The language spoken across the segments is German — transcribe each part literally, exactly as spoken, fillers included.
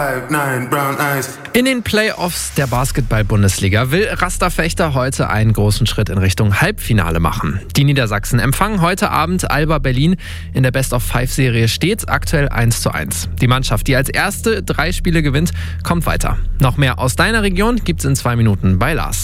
In den Playoffs der Basketball-Bundesliga will Rasta Fechter heute einen großen Schritt in Richtung Halbfinale machen. Die Niedersachsen empfangen heute Abend Alba Berlin. In der Best-of-Five-Serie steht aktuell eins zu eins. Die Mannschaft, die als erste drei Spiele gewinnt, kommt weiter. Noch mehr aus deiner Region gibt's in zwei Minuten bei Lars.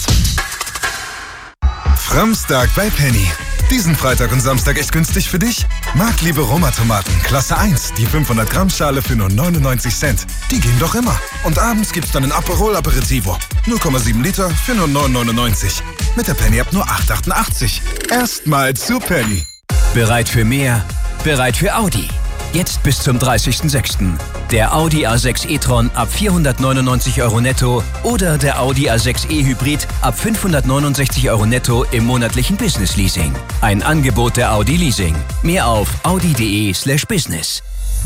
Framstag bei Penny. Diesen Freitag und Samstag echt günstig für dich? Marktliebe Roma-Tomaten, Klasse eins, die fünfhundert Gramm Schale für nur neunundneunzig Cent. Die gehen doch immer. Und abends gibt's dann ein Aperol Aperitivo. null Komma sieben Liter für nur neun neunundneunzig. Mit der Penny ab nur acht achtundachtzig. Erstmal zu Penny. Bereit für mehr? Bereit für Audi. Jetzt bis zum dreißigsten sechsten Der Audi A sechs e-tron ab vierhundertneunundneunzig Euro netto oder der Audi A sechs e-Hybrid ab fünfhundertneunundsechzig Euro netto im monatlichen Business-Leasing. Ein Angebot der Audi Leasing. Mehr auf audi.de slash business.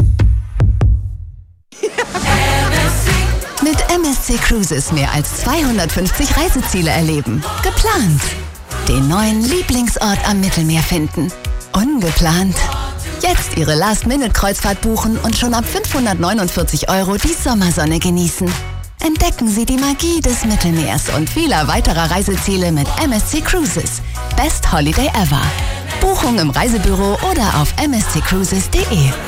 Mit M S C Cruises mehr als zweihundertfünfzig Reiseziele erleben. Geplant. Den neuen Lieblingsort am Mittelmeer finden. Ungeplant. Jetzt Ihre Last-Minute-Kreuzfahrt buchen und schon ab fünfhundertneunundvierzig Euro die Sommersonne genießen. Entdecken Sie die Magie des Mittelmeers und vieler weiterer Reiseziele mit M S C Cruises. Best Holiday ever. Buchung im Reisebüro oder auf m s c cruises punkt d e.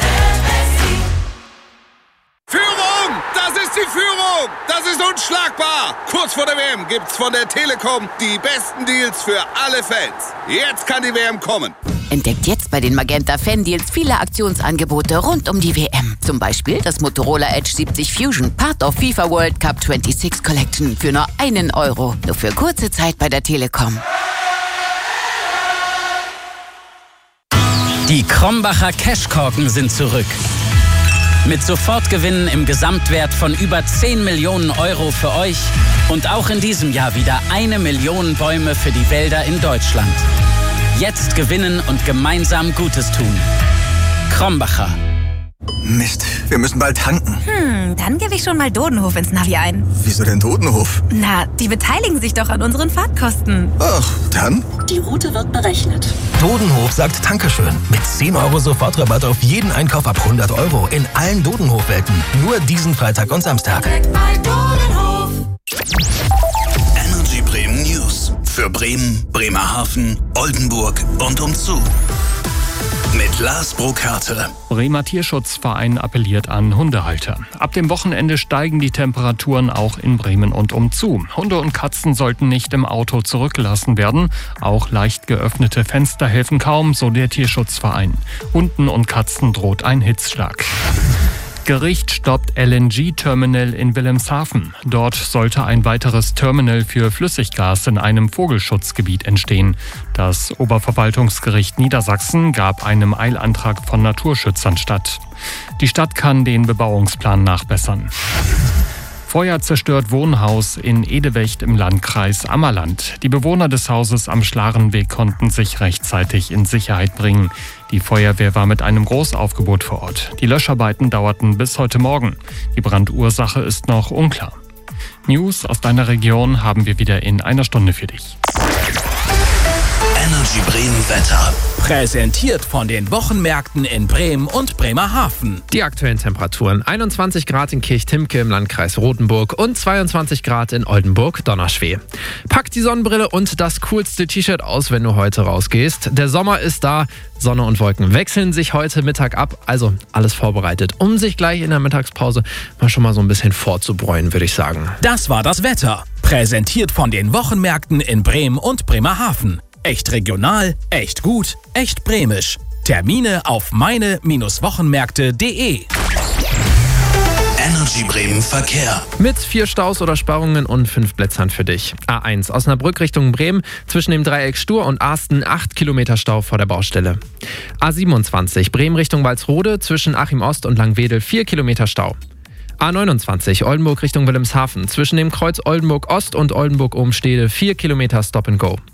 Führung! Das ist die Führung! Das ist unschlagbar! Kurz vor der W M gibt's von der Telekom die besten Deals für alle Fans. Jetzt kann die W M kommen. Entdeckt jetzt bei den Magenta Fan-Deals viele Aktionsangebote rund um die W M. Zum Beispiel das Motorola Edge siebzig Fusion, Part of FIFA World Cup sechsundzwanzig Collection für nur einen Euro. Nur für kurze Zeit bei der Telekom. Die Krombacher Cashkorken sind zurück. Mit Sofortgewinnen im Gesamtwert von über zehn Millionen Euro für euch und auch in diesem Jahr wieder eine Million Bäume für die Wälder in Deutschland. Jetzt gewinnen und gemeinsam Gutes tun. Krombacher. Mist, wir müssen bald tanken. Hm, dann gebe ich schon mal Dodenhof ins Navi ein. Wieso denn Dodenhof? Na, die beteiligen sich doch an unseren Fahrtkosten. Ach, dann? Die Route wird berechnet. Dodenhof sagt Dankeschön. Mit zehn Euro Sofortrabatt auf jeden Einkauf ab hundert Euro in allen Dodenhof-Welten. Nur diesen Freitag und Samstag. Energy Bremen News. Für Bremen, Bremerhaven, Oldenburg und umzu. Mit Lars Burkhardt. Bremer Tierschutzverein appelliert an Hundehalter. Ab dem Wochenende steigen die Temperaturen auch in Bremen und umzu. Hunde und Katzen sollten nicht im Auto zurückgelassen werden. Auch leicht geöffnete Fenster helfen kaum, so der Tierschutzverein. Hunden und Katzen droht ein Hitzschlag. Gericht stoppt L N G-Terminal in Wilhelmshaven. Dort sollte ein weiteres Terminal für Flüssiggas in einem Vogelschutzgebiet entstehen. Das Oberverwaltungsgericht Niedersachsen gab einem Eilantrag von Naturschützern statt. Die Stadt kann den Bebauungsplan nachbessern. Feuer zerstört Wohnhaus in Edewecht im Landkreis Ammerland. Die Bewohner des Hauses am Schlarenweg konnten sich rechtzeitig in Sicherheit bringen. Die Feuerwehr war mit einem Großaufgebot vor Ort. Die Löscharbeiten dauerten bis heute Morgen. Die Brandursache ist noch unklar. News aus deiner Region haben wir wieder in einer Stunde für dich. Energy Bremen Wetter. Präsentiert von den Wochenmärkten in Bremen und Bremerhaven. Die aktuellen Temperaturen: einundzwanzig Grad in Kirchtimke im Landkreis Rothenburg und zweiundzwanzig Grad in Oldenburg-Donnerschweh. Pack die Sonnenbrille und das coolste T-Shirt aus, wenn du heute rausgehst. Der Sommer ist da. Sonne und Wolken wechseln sich heute Mittag ab. Also alles vorbereitet, um sich gleich in der Mittagspause mal schon mal so ein bisschen vorzubräunen, würde ich sagen. Das war das Wetter. Präsentiert von den Wochenmärkten in Bremen und Bremerhaven. Echt regional, echt gut, echt bremisch. Termine auf meine Wochenmärkte punkt de. Energy Bremen Verkehr. Mit vier Staus oder Sperrungen und fünf Blitzern für dich. A eins Osnabrück Richtung Bremen, zwischen dem Dreieck Stur und Arsten acht Kilometer Stau vor der Baustelle. A siebenundzwanzig Bremen Richtung Walsrode, zwischen Achim Ost und Langwedel vier Kilometer Stau. A neunundzwanzig Oldenburg Richtung Wilhelmshaven, zwischen dem Kreuz Oldenburg Ost und Oldenburg Ohmstede vier Kilometer Stop and Go.